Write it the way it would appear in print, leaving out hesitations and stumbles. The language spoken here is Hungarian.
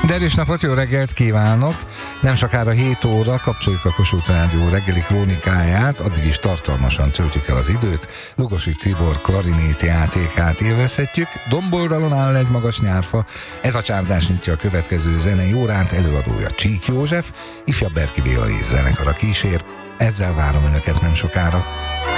Derűs napot, jó reggelt kívánok! Nem sokára 7 óra kapcsoljuk a Kossuth Rádió reggeli krónikáját, addig is tartalmasan töltjük el az időt. Lugosi Tibor klarinét játékát élvezhetjük, domboldalon áll egy magas nyárfa. Ez a csárdás nyitja a következő zenei órát, előadója Csík József, ifjabb Berki Béla és zenekara kísér. Ezzel várom Önöket nem sokára.